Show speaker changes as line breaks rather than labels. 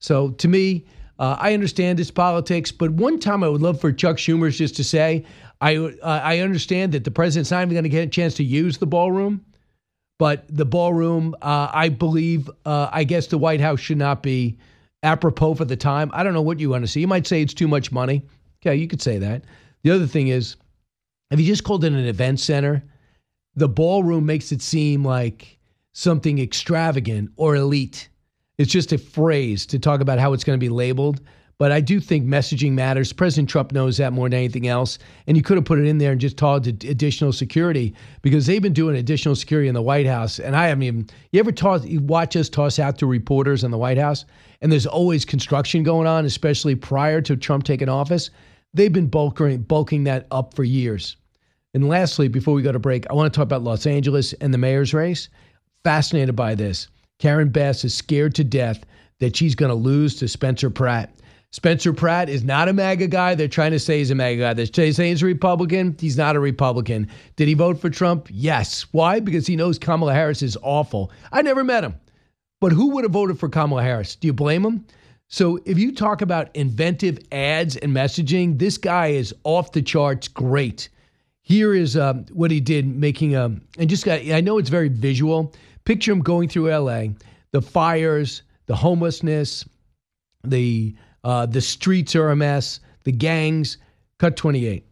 So to me, I understand it's politics, but one time I would love for Chuck Schumer just to say, I understand that the president's not even going to get a chance to use the ballroom, but the ballroom, I believe, I guess the White House should not be apropos for the time. I don't know what you want to see. You might say it's too much money. Okay, you could say that. The other thing is, if you just called it an event center, the ballroom makes it seem like something extravagant or elite. It's just a phrase to talk about how it's going to be labeled. But I do think messaging matters. President Trump knows that more than anything else. And you could have put it in there and just told additional security, because they've been doing additional security in the White House. And I haven't even, you watch us toss out to reporters in the White House, and there's always construction going on, especially prior to Trump taking office. They've been bulking that up for years. And lastly, before we go to break, I want to talk about Los Angeles and the mayor's race. Fascinated by this. Karen Bass is scared to death that she's going to lose to Spencer Pratt. Spencer Pratt is not a MAGA guy. They're trying to say he's a MAGA guy. They're saying he's a Republican. He's not a Republican. Did he vote for Trump? Yes. Why? Because he knows Kamala Harris is awful. I never met him. But who would have voted for Kamala Harris? Do you blame him? So if you talk about inventive ads and messaging, this guy is off the charts great. Here is what he did, I know it's very visual. Picture him going through LA, the fires, the homelessness, the streets are a mess, the gangs. Cut 28.